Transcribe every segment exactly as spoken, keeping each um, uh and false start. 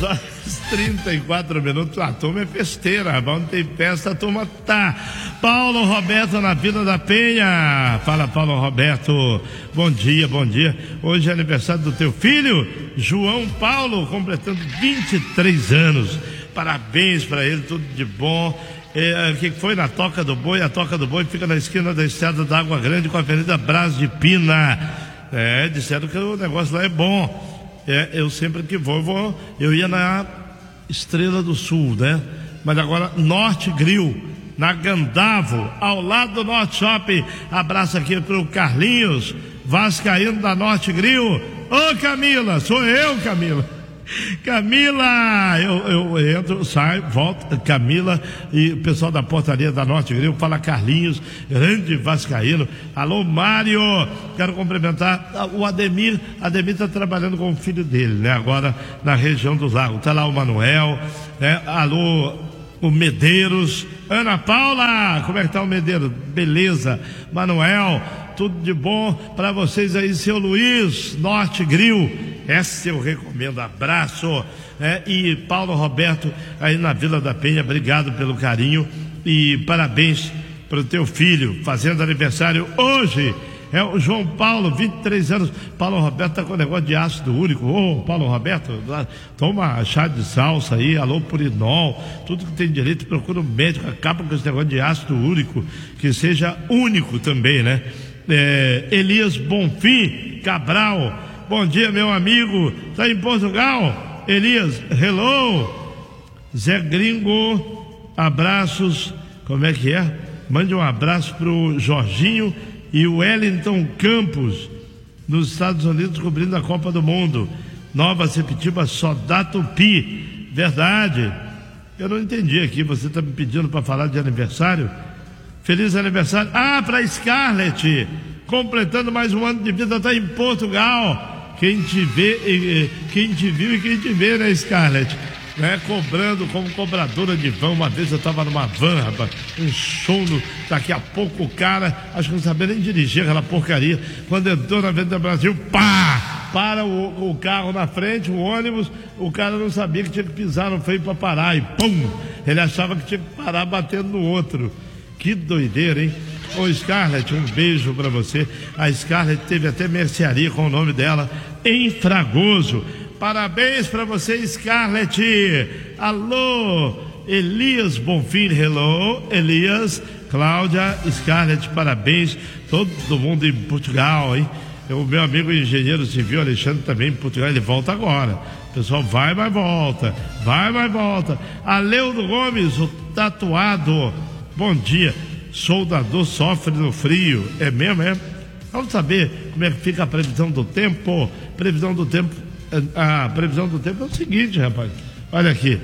dez horas e trinta e quatro minutos. A turma é festeira, onde tem festa a turma tá. Paulo Roberto na Vila da Penha. Fala, Paulo Roberto, bom dia, bom dia. Hoje é aniversário do teu filho João Paulo, completando vinte e três anos. Parabéns para ele, tudo de bom. É, que foi na Toca do Boi? A Toca do Boi fica na esquina da Estrada da Água Grande com a Avenida Brás de Pina. É, disseram que o negócio lá é bom. É, eu sempre que vou, eu vou, eu ia na Estrela do Sul, né? Mas agora Norte Grill, na Gandavo, ao lado do Norte Shopping. Abraço aqui pro Carlinhos, vascaíno da Norte Grill. Ô Camila, sou eu, Camila. Camila, eu, eu entro, saio, volto, Camila e o pessoal da portaria da Norte Grill, fala Carlinhos, grande vascaíno. Alô, Mário, quero cumprimentar o Ademir. Ademir está trabalhando com o filho dele, né? Agora na região dos Lagos, tá lá o Manuel, né? Alô, o Medeiros, Ana Paula, como é que tá o Medeiros? Beleza, Manuel, tudo de bom para vocês aí, seu Luiz, Norte Grill, essa eu recomendo, abraço, né? E Paulo Roberto aí na Vila da Penha, obrigado pelo carinho e parabéns para o teu filho, fazendo aniversário hoje. É o João Paulo, vinte e três anos. Paulo Roberto tá com negócio de ácido úrico. Ô, Paulo Roberto, toma chá de salsa aí, alô Purinol, tudo que tem direito, procura um médico, acaba com esse negócio de ácido úrico, que seja único também, né? É, Elias Bonfim Cabral, bom dia, meu amigo, tá em Portugal? Elias, hello. Zé Gringo, abraços, como é que é? Mande um abraço pro Jorginho e o Wellington Campos, nos Estados Unidos, cobrindo a Copa do Mundo. Nova Sepetiba, Sodá Tupi. Verdade. Eu não entendi aqui, você está me pedindo para falar de aniversário? Feliz aniversário. Ah, para Scarlett, completando mais um ano de vida, está em Portugal. Quem te vê, quem te viu e quem te vê, né, Scarlett? Né, cobrando como cobradora de van. Uma vez eu estava numa van, rapaz, um sono, daqui a pouco o cara, acho que não sabia nem dirigir aquela porcaria, quando entrou na Avenida Brasil, pá, para o, o carro na frente, o ônibus, o cara não sabia que tinha que pisar no freio para parar, e pum, ele achava que tinha que parar batendo no outro. Que doideira, hein? Ô Scarlett, um beijo para você. A Scarlett teve até mercearia com o nome dela em Fragoso. Parabéns para você, Scarlett. Alô, Elias Bonfim, hello, Elias, Cláudia, Scarlett, parabéns. Todo mundo em Portugal, hein? O meu amigo engenheiro civil, Alexandre, também em Portugal, ele volta agora. O pessoal vai, mas volta, vai, mas volta. Aleudo Gomes, o tatuado, bom dia. Soldador sofre no frio, é mesmo, é? Vamos saber como é que fica a previsão do tempo. Previsão do tempo. A previsão do tempo é o seguinte, rapaz, olha aqui,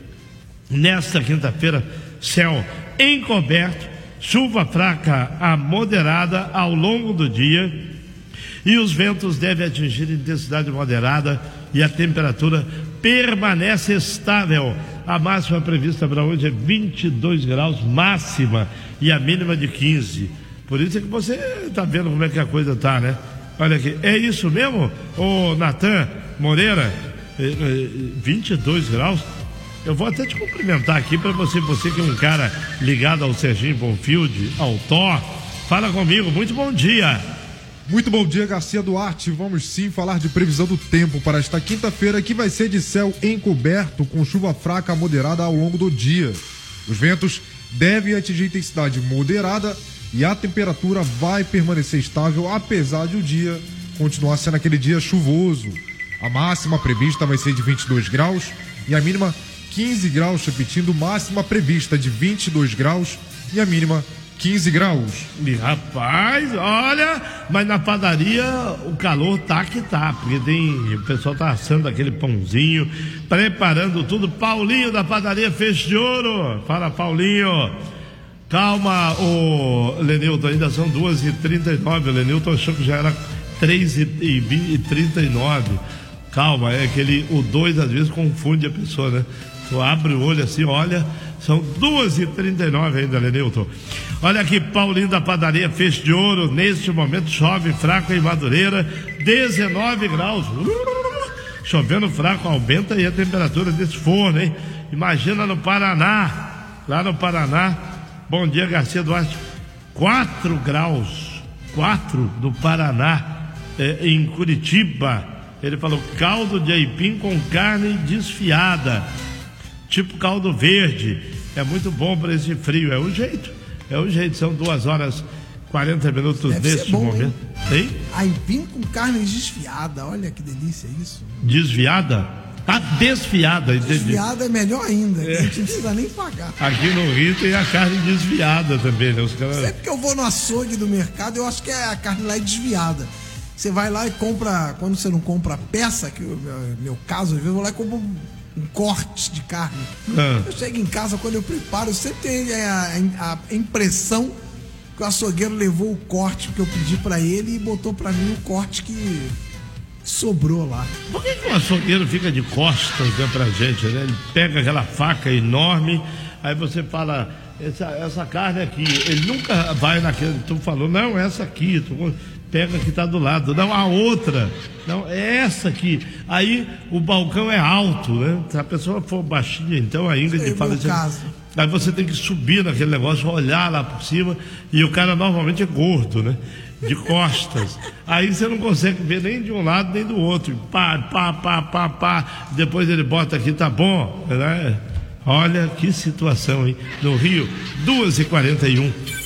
nesta quinta-feira, céu encoberto, chuva fraca a moderada ao longo do dia, e os ventos devem atingir intensidade moderada e a temperatura permanece estável. A máxima prevista para hoje é vinte e dois graus máxima e a mínima de quinze. Por isso é que você está vendo como é que a coisa está, né? Olha aqui, é isso mesmo, ô Natan Moreira? vinte e dois graus. Eu vou até te cumprimentar aqui para você, você que é um cara ligado ao Serginho Bonfield, ao Thor. Fala comigo, muito bom dia. Muito bom dia, Garcia Duarte. Vamos sim falar de previsão do tempo para esta quinta-feira, que vai ser de céu encoberto, com chuva fraca a moderada ao longo do dia. Os ventos devem atingir intensidade moderada e a temperatura vai permanecer estável, apesar de o dia continuar sendo aquele dia chuvoso. A máxima prevista vai ser de vinte e dois graus e a mínima quinze graus, repetindo, máxima prevista de vinte e dois graus e a mínima quinze graus. E, rapaz, olha, mas na padaria o calor tá que tá, porque tem, o pessoal tá assando aquele pãozinho, preparando tudo. Paulinho da padaria Feixe de Ouro, fala Paulinho. Calma, o Lenilton, ainda são duas e trinta e nove. O Lenilton achou que já era três e trinta e nove. Calma, é que ele, o dois às vezes confunde a pessoa, né? Tu abre o olho assim, olha, são duas e trinta e nove ainda, Lenilton. Olha aqui, Paulinho da padaria Feixe de Ouro. Neste momento chove fraco em Madureira, dezenove graus. Chovendo fraco, aumenta aí a temperatura desse forno, hein? Imagina no Paraná, lá no Paraná. Bom dia, Garcia Duarte. quatro graus, quatro do Paraná, é, em Curitiba. Ele falou caldo de aipim com carne desfiada, tipo caldo verde. É muito bom para esse frio, é o jeito, é o jeito. São duas horas e quarenta minutos Deve neste bom, momento. Hein? Hein? Aipim com carne desfiada, olha que delícia isso. Desviada? Tá desfiada, entendi. Desfiada é melhor ainda, é. A gente não precisa nem pagar. Aqui no Rio tem a carne desviada também, né? Os caras... Sempre que eu vou no açougue do mercado, eu acho que a carne lá é desviada. Você vai lá e compra, quando você não compra a peça, que no meu, meu caso, às vezes eu vou lá e compro um, um corte de carne. Ah. Eu chego em casa, quando eu preparo, eu sempre tenho a, a, a impressão que o açougueiro levou o corte que eu pedi pra ele e botou pra mim o corte que sobrou lá. Por que, que o açougueiro fica de costas, né, pra gente, né? Ele pega aquela faca enorme, aí você fala, essa, essa carne aqui, ele nunca vai naquele, tu falou, não, essa aqui, tu pega que tá do lado, não, a outra, não, é essa aqui. Aí o balcão é alto, né? Se a pessoa for baixinha, então a Ingrid fala assim, caso. Aí você tem que subir naquele negócio, olhar lá por cima, e o cara normalmente é gordo, né? De costas. Aí você não consegue ver nem de um lado nem do outro. Pá, pá, pá, pá, pá. Depois ele bota aqui, tá bom, né? Olha que situação, hein? No Rio, duas e quarenta e um.